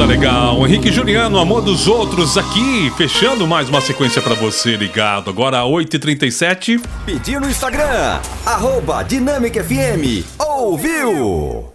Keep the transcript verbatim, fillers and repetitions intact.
Coisa legal. Henrique e Juliano, Amor dos Outros aqui, fechando mais uma sequência pra você ligado. Agora oito e trinta e sete. Pediu no Instagram, arroba Dinâmica F M. Ouviu?